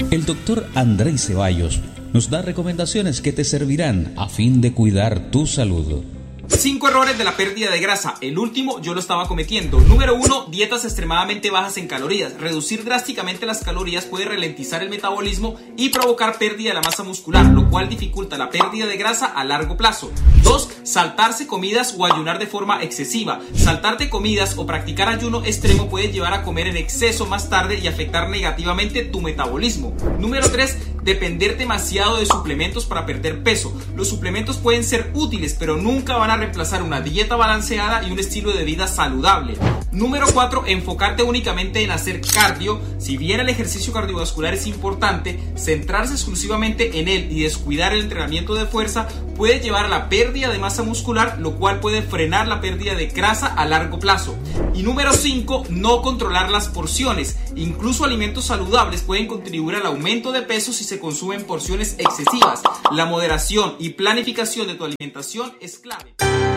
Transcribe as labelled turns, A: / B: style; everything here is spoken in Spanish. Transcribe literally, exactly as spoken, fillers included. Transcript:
A: El doctor Andrei Ceballos nos da recomendaciones que te servirán a fin de cuidar tu salud.
B: Cinco errores de la pérdida de grasa. El último yo lo estaba cometiendo. Número uno, dietas extremadamente bajas en calorías. Reducir drásticamente las calorías puede ralentizar el metabolismo y provocar pérdida de la masa muscular, lo cual dificulta la pérdida de grasa a largo plazo. Dos, saltarse comidas o ayunar de forma excesiva. Saltarte comidas o practicar ayuno extremo puede llevar a comer en exceso más tarde y afectar negativamente tu metabolismo. Número tres, depender demasiado de suplementos para perder peso. Los suplementos pueden ser útiles, pero nunca van a reemplazar una dieta balanceada y un estilo de vida saludable. Número cuatro, enfocarte únicamente en hacer cardio. Si bien el ejercicio cardiovascular es importante, centrarse exclusivamente en él y descuidar el entrenamiento de fuerza puede llevar a la pérdida de masa muscular, lo cual puede frenar la pérdida de grasa a largo plazo. Y número cinco, no controlar las porciones. Incluso alimentos saludables pueden contribuir al aumento de peso si se consumen porciones excesivas. La moderación y planificación de tu alimentación es clave.